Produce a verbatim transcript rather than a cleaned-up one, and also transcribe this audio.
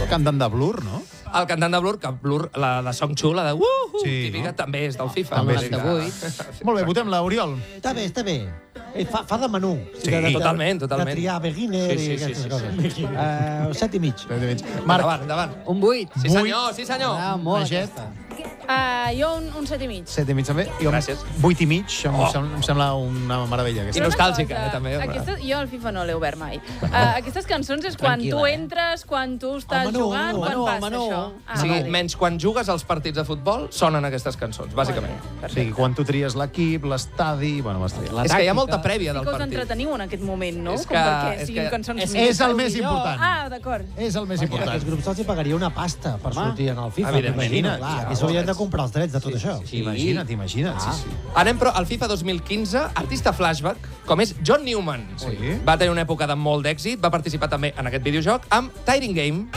El cantant de Blur, no? El cantant de Blur, que Blur, la de Song Chu, la de uh, Sí, típica, no? també és del FIFA. També Vull és dir que- noranta-vuit. Molt bé, votem-la, Oriol. Està bé, està bé. Eh, Fa, fa de menú. Sí, de, de, totalment, totalment. De triar beginner Sí, sí, i sí, aquestes sí, coses. Uh, set i mig. Marc, Endavant, endavant. Un vuit. Sí, senyor, sí, senyor. Ah, molt Maget. aquesta. Uh, jo un, un set i mig. set i mig també. Jo Gràcies. vuit i mig, em, Oh. sem em sembla una meravella. I Aquesta. Però una nostàlgica, cosa, eh, també. Aquestes, jo al FIFA no l'he obert mai. Uh, aquestes cançons és quan Tranquil·la, tu eh? entres, quan tu estàs El menú, jugant, el quan menú, el passa menú. això. O Ah, sigui, vale. menys quan jugues als partits de futbol, sonen aquestes cançons, bàsicament. O sigui, quan tu tries l'equip, l'estadi... Bueno, vas triar. La És que hi ha tàctica. molta prèvia Sí del que us partit. entreteniu en aquest moment, no? És Com que- perquè és siguin que- cançons és- millors. És el més millor. important. Ah, d'acord. És el més Perquè important. aquests grups els hi pagaria una pasta per sortir en el FIFA. Evidentment. m'imagino, Clar, Ja, que s'haurien de sí. comprar els drets de tot això. Sí, imagina't, imagina't. Sí, sí. Anem, però, al FIFA dos mil quinze, artista flashback, com és John Newman. Sí. Va tenir una època de molt d'èxit, va participar també en aquest videojoc amb Tiring Game.